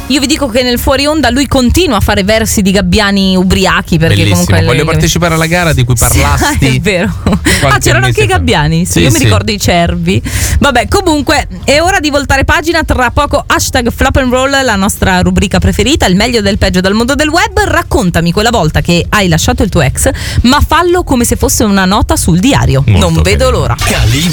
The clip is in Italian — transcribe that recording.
io vi dico che nel fuori onda lui continua a fare versi di gabbiani ubriachi, perché bellissimo. comunque Voglio partecipare alla gara di cui parlasti. È vero. C'erano anche i gabbiani. Sì, io mi sì. ricordo i cervi. Vabbè, comunque è ora di voltare pagina. Tra poco hashtag Flop and Roll, la nostra rubrica preferita, il meglio del peggio dal mondo del web. Raccontami quella volta che hai lasciato il tuo ex, ma fallo come se fosse una nota sul diario. Molto Non vedo carino. l'ora. Calibro